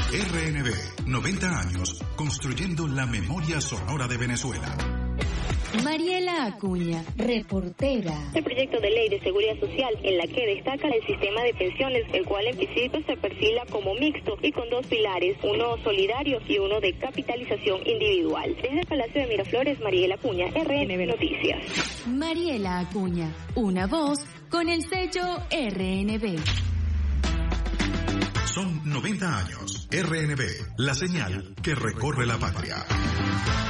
RNB, 90 años, construyendo la memoria sonora de Venezuela. Mariela Acuña, reportera. El proyecto de ley de seguridad social, en la que destaca el sistema de pensiones, el cual en principio se perfila como mixto y con dos pilares, uno solidario y uno de capitalización individual. Desde el Palacio de Miraflores, Mariela Acuña, RNB Noticias. Mariela Acuña, una voz con el sello RNB. Son 90 años. RNB, la señal que recorre la patria.